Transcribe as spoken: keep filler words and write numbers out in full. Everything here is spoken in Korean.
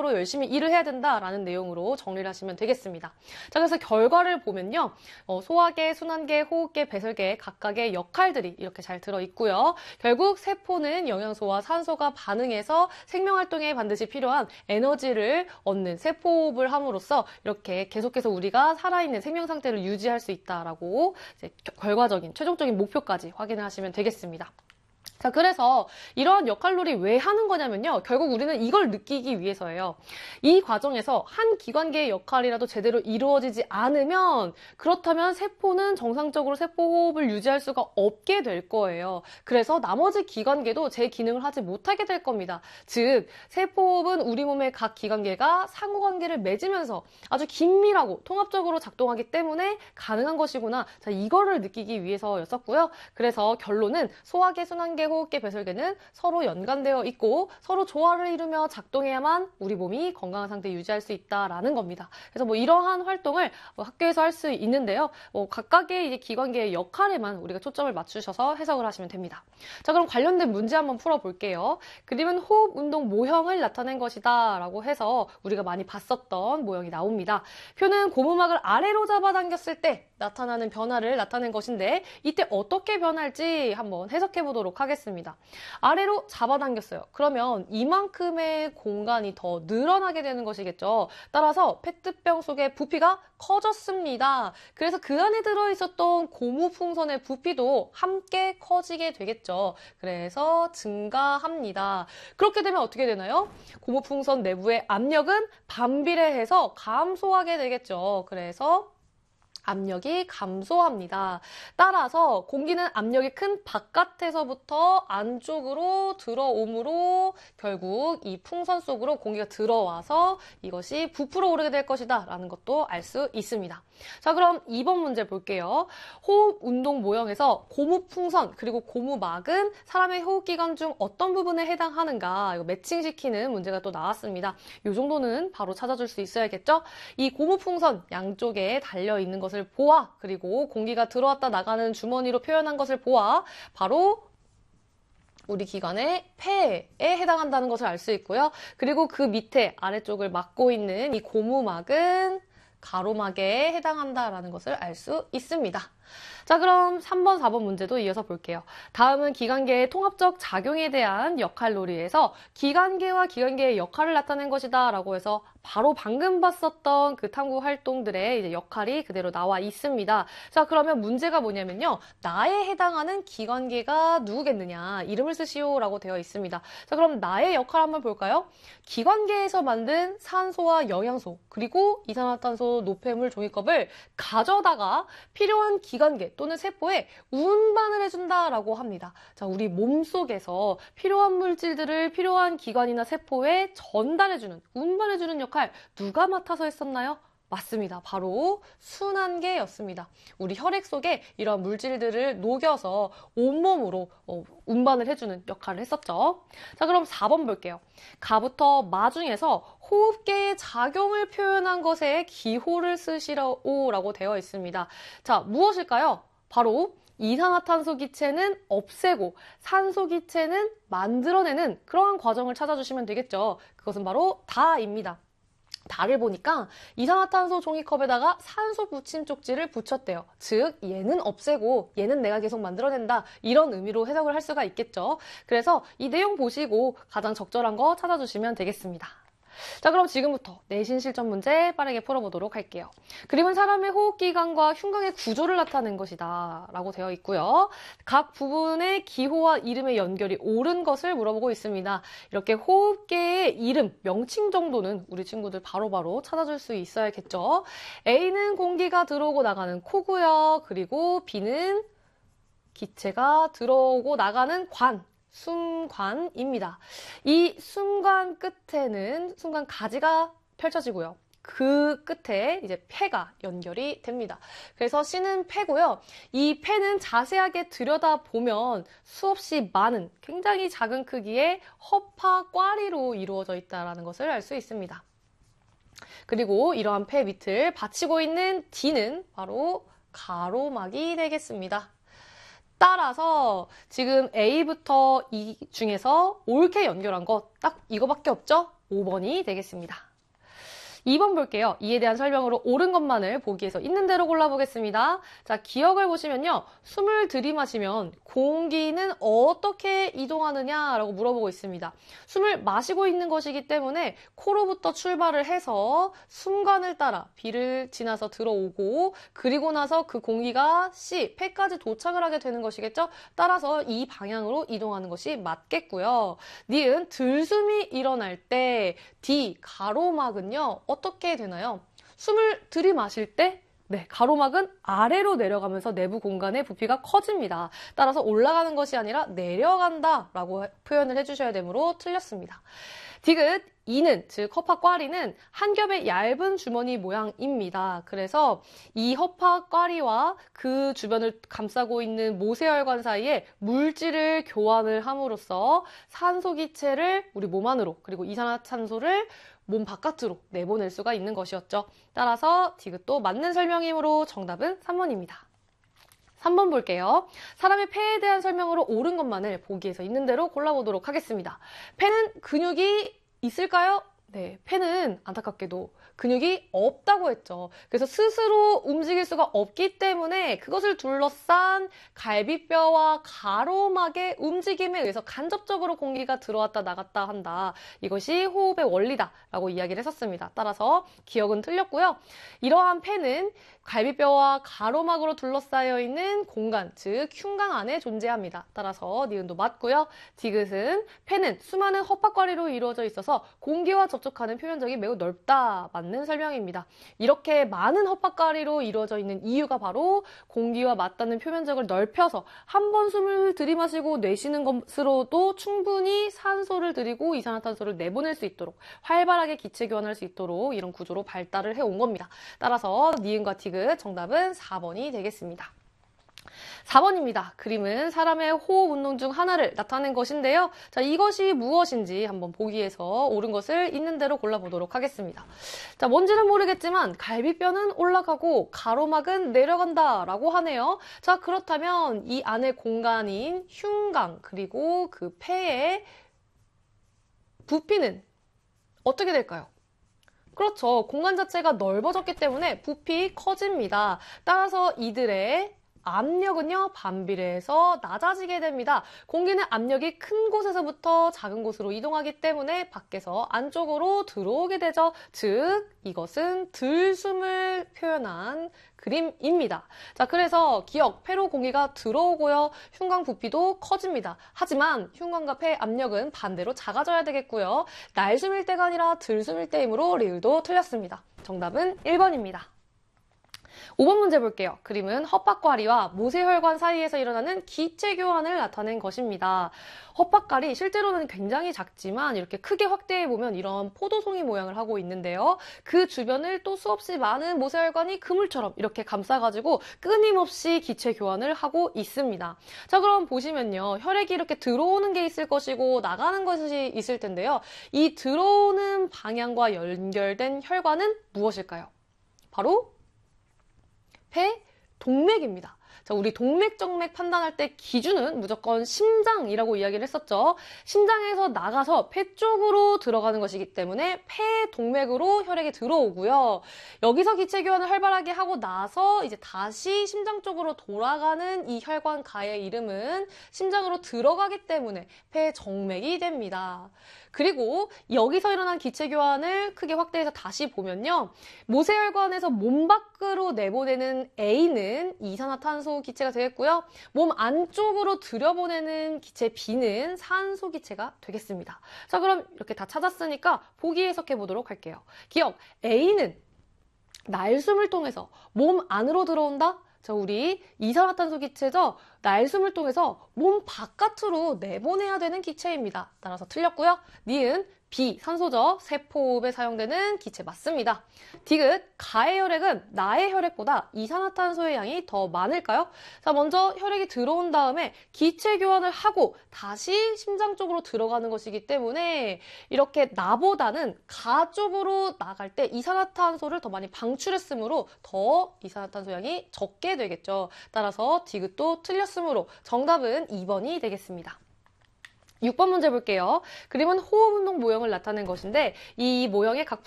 바로 열심히 일을 해야 된다라는 내용으로 정리를 하시면 되겠습니다. 자, 그래서 결과를 보면요. 어, 소화계, 순환계, 호흡계, 배설계 각각의 역할들이 이렇게 잘 들어있고요. 결국 세포는 영양소와 산소가 반응해서 생명활동에 반드시 필요한 에너지를 얻는 세포호흡을 함으로써 이렇게 계속해서 우리가 살아있는 생명 상태를 유지할 수 있다라고 이제 결과적인 최종적인 목표까지 확인을 하시면 되겠습니다. 자, 그래서 이러한 역할놀이 왜 하는 거냐면요. 결국 우리는 이걸 느끼기 위해서예요. 이 과정에서 한 기관계의 역할이라도 제대로 이루어지지 않으면 그렇다면 세포는 정상적으로 세포호흡을 유지할 수가 없게 될 거예요. 그래서 나머지 기관계도 제 기능을 하지 못하게 될 겁니다. 즉, 세포호흡은 우리 몸의 각 기관계가 상호관계를 맺으면서 아주 긴밀하고 통합적으로 작동하기 때문에 가능한 것이구나. 자, 이거를 느끼기 위해서였었고요. 그래서 결론은 소화계, 순환계, 호흡계, 배설계는 서로 연관되어 있고 서로 조화를 이루며 작동해야만 우리 몸이 건강한 상태 유지할 수 있다라는 겁니다. 그래서 뭐 이러한 활동을 학교에서 할 수 있는데요. 뭐 각각의 이제 기관계의 역할에만 우리가 초점을 맞추셔서 해석을 하시면 됩니다. 자, 그럼 관련된 문제 한번 풀어볼게요. 그림은 호흡 운동 모형을 나타낸 것이다 라고 해서 우리가 많이 봤었던 모형이 나옵니다. 표는 고무막을 아래로 잡아당겼을 때 나타나는 변화를 나타낸 것인데 이때 어떻게 변할지 한번 해석해 보도록 하겠습니다. 아래로 잡아당겼어요. 그러면 이만큼의 공간이 더 늘어나게 되는 것이겠죠. 따라서 페트병 속의 부피가 커졌습니다. 그래서 그 안에 들어있었던 고무풍선의 부피도 함께 커지게 되겠죠. 그래서 증가합니다. 그렇게 되면 어떻게 되나요? 고무풍선 내부의 압력은 반비례해서 감소하게 되겠죠. 그래서 압력이 감소합니다. 따라서 공기는 압력이 큰 바깥에서부터 안쪽으로 들어오므로 결국 이 풍선 속으로 공기가 들어와서 이것이 부풀어 오르게 될 것이다 라는 것도 알 수 있습니다. 자, 그럼 이 번 문제 볼게요. 호흡 운동 모형에서 고무풍선 그리고 고무막은 사람의 호흡기관 중 어떤 부분에 해당하는가 이거 매칭시키는 문제가 또 나왔습니다. 이 정도는 바로 찾아줄 수 있어야겠죠? 이 고무풍선 양쪽에 달려있는 것을 보아 그리고 공기가 들어왔다 나가는 주머니로 표현한 것을 보아 바로 우리 기관의 폐에 해당한다는 것을 알 수 있고요. 그리고 그 밑에 아래쪽을 막고 있는 이 고무막은 가로막에 해당한다라는 것을 알 수 있습니다. 자, 그럼 삼 번, 사 번 문제도 이어서 볼게요. 다음은 기관계의 통합적 작용에 대한 역할놀이에서 기관계와 기관계의 역할을 나타낸 것이다 라고 해서 바로 방금 봤었던 그 탐구 활동들의 이제 역할이 그대로 나와 있습니다. 자, 그러면 문제가 뭐냐면요. 나에 해당하는 기관계가 누구겠느냐. 이름을 쓰시오 라고 되어 있습니다. 자, 그럼 나의 역할 한번 볼까요? 기관계에서 만든 산소와 영양소 그리고 이산화탄소, 노폐물, 종이컵을 가져다가 필요한 기관계 또는 세포에 운반을 해준다라고 합니다. 자, 우리 몸속에서 필요한 물질들을 필요한 기관이나 세포에 전달해주는, 운반해주는 역할 누가 맡아서 했었나요? 맞습니다. 바로 순환계였습니다. 우리 혈액 속에 이런 물질들을 녹여서 온몸으로 어, 운반을 해주는 역할을 했었죠. 자, 그럼 사 번 볼게요. 가부터 마 중에서 호흡계의 작용을 표현한 것에 기호를 쓰시라고 되어 있습니다. 자, 무엇일까요? 바로 이산화탄소 기체는 없애고 산소 기체는 만들어내는 그러한 과정을 찾아주시면 되겠죠. 그것은 바로 다입니다. 다를 보니까 이산화탄소 종이컵에다가 산소 붙임 쪽지를 붙였대요. 즉 얘는 없애고 얘는 내가 계속 만들어낸다. 이런 의미로 해석을 할 수가 있겠죠. 그래서 이 내용 보시고 가장 적절한 거 찾아주시면 되겠습니다. 자, 그럼 지금부터 내신 실전 문제 빠르게 풀어보도록 할게요. 그림은 사람의 호흡기관과 흉곽의 구조를 나타낸 것이다 라고 되어 있고요. 각 부분의 기호와 이름의 연결이 옳은 것을 물어보고 있습니다. 이렇게 호흡계의 이름, 명칭 정도는 우리 친구들 바로바로 찾아줄 수 있어야겠죠. A는 공기가 들어오고 나가는 코고요. 그리고 B는 기체가 들어오고 나가는 관. 숨관입니다. 이 숨관 끝에는 숨관 가지가 펼쳐지고요. 그 끝에 이제 폐가 연결이 됩니다. 그래서 C는 폐고요. 이 폐는 자세하게 들여다보면 수없이 많은 굉장히 작은 크기의 허파 꽈리로 이루어져 있다는 것을 알 수 있습니다. 그리고 이러한 폐 밑을 받치고 있는 D는 바로 가로막이 되겠습니다. 따라서 지금 A부터 E 중에서 옳게 연결한 거 딱 이거밖에 없죠? 오 번이 되겠습니다. 이 번 볼게요. 이에 대한 설명으로 옳은 것만을 보기에서 있는 대로 골라보겠습니다. 자, 기억을 보시면요. 숨을 들이마시면 공기는 어떻게 이동하느냐라고 물어보고 있습니다. 숨을 마시고 있는 것이기 때문에 코로부터 출발을 해서 숨관을 따라 B를 지나서 들어오고 그리고 나서 그 공기가 C, 폐까지 도착을 하게 되는 것이겠죠? 따라서 이 방향으로 이동하는 것이 맞겠고요. 니은 들숨이 일어날 때 D, 가로막은요. 어떻게 되나요? 숨을 들이마실 때 네, 가로막은 아래로 내려가면서 내부 공간의 부피가 커집니다. 따라서 올라가는 것이 아니라 내려간다 라고 표현을 해주셔야 되므로 틀렸습니다. 디귿, 이는, 즉 허파꽈리는 한 겹의 얇은 주머니 모양입니다. 그래서 이 허파꽈리와 그 주변을 감싸고 있는 모세혈관 사이에 물질을 교환을 함으로써 산소기체를 우리 몸 안으로 그리고 이산화탄소를 몸 바깥으로 내보낼 수가 있는 것이었죠. 따라서 디귿도 맞는 설명이므로 정답은 삼 번입니다. 삼 번 볼게요. 사람의 폐에 대한 설명으로 옳은 것만을 보기에서 있는 대로 골라보도록 하겠습니다. 폐는 근육이 있을까요? 네, 폐는 안타깝게도 근육이 없다고 했죠. 그래서 스스로 움직일 수가 없기 때문에 그것을 둘러싼 갈비뼈와 가로막의 움직임에 의해서 간접적으로 공기가 들어왔다 나갔다 한다. 이것이 호흡의 원리다라고 이야기를 했었습니다. 따라서 기억은 틀렸고요. 이러한 폐는 갈비뼈와 가로막으로 둘러싸여 있는 공간, 즉 흉곽 안에 존재합니다. 따라서 니은도 맞고요. 디귿은 폐는 수많은 허파과리로 이루어져 있어서 공기와 접촉하는 표면적이 매우 넓다. 맞는 설명입니다. 이렇게 많은 허파과리로 이루어져 있는 이유가 바로 공기와 맞닿는 표면적을 넓혀서 한 번 숨을 들이마시고 내쉬는 것으로도 충분히 산소를 들이고 이산화탄소를 내보낼 수 있도록 활발하게 기체 교환할 수 있도록 이런 구조로 발달을 해온 겁니다. 따라서 니은과 디귿 정답은 사 번이 되겠습니다. 사 번입니다. 그림은 사람의 호흡 운동 중 하나를 나타낸 것인데요. 자, 이것이 무엇인지 한번 보기에서 옳은 것을 있는 대로 골라보도록 하겠습니다. 자, 뭔지는 모르겠지만 갈비뼈는 올라가고 가로막은 내려간다 라고 하네요. 자, 그렇다면 이 안에 공간인 흉곽 그리고 그 폐의 부피는 어떻게 될까요? 그렇죠. 공간 자체가 넓어졌기 때문에 부피 커집니다. 따라서 이들의 압력은요, 반비례해서 낮아지게 됩니다. 공기는 압력이 큰 곳에서부터 작은 곳으로 이동하기 때문에 밖에서 안쪽으로 들어오게 되죠. 즉, 이것은 들숨을 표현한 그림입니다. 자, 그래서 기억, 폐로 공기가 들어오고요. 흉곽 부피도 커집니다. 하지만 흉곽과 폐 압력은 반대로 작아져야 되겠고요. 날숨일 때가 아니라 들숨일 때이므로 리을도 틀렸습니다. 정답은 일 번입니다. 오 번 문제 볼게요. 그림은 허파과리와 모세혈관 사이에서 일어나는 기체 교환을 나타낸 것입니다. 허파과리 실제로는 굉장히 작지만 이렇게 크게 확대해보면 이런 포도송이 모양을 하고 있는데요. 그 주변을 또 수없이 많은 모세혈관이 그물처럼 이렇게 감싸가지고 끊임없이 기체 교환을 하고 있습니다. 자, 그럼 보시면요. 혈액이 이렇게 들어오는 게 있을 것이고 나가는 것이 있을 텐데요. 이 들어오는 방향과 연결된 혈관은 무엇일까요? 바로 폐, 동맥입니다. 자, 우리 동맥정맥 판단할 때 기준은 무조건 심장이라고 이야기를 했었죠. 심장에서 나가서 폐 쪽으로 들어가는 것이기 때문에 폐, 동맥으로 혈액이 들어오고요. 여기서 기체 교환을 활발하게 하고 나서 이제 다시 심장 쪽으로 돌아가는 이 혈관 가의 이름은 심장으로 들어가기 때문에 폐, 정맥이 됩니다. 그리고 여기서 일어난 기체 교환을 크게 확대해서 다시 보면요. 모세혈관에서 몸 밖으로 내보내는 A는 이산화탄소 기체가 되겠고요. 몸 안쪽으로 들여보내는 기체 B는 산소 기체가 되겠습니다. 자, 그럼 이렇게 다 찾았으니까 보기 해석해 보도록 할게요. 기억, A는 날숨을 통해서 몸 안으로 들어온다? 자, 우리 이산화탄소 기체죠? 날숨을 통해서 몸 바깥으로 내보내야 되는 기체입니다. 따라서 틀렸고요. 니은 B, 산소죠. 세포호흡에 사용되는 기체 맞습니다. 디귿, 가의 혈액은 나의 혈액보다 이산화탄소의 양이 더 많을까요? 자, 먼저 혈액이 들어온 다음에 기체 교환을 하고 다시 심장 쪽으로 들어가는 것이기 때문에 이렇게 나보다는 가 쪽으로 나갈 때 이산화탄소를 더 많이 방출했으므로 더 이산화탄소 양이 적게 되겠죠. 따라서 디귿도 틀렸습니다. 틀렸으므로 정답은 이 번이 되겠습니다. 육 번 문제 볼게요. 그림은 호흡 운동 모형을 나타낸 것인데 이 모형의 각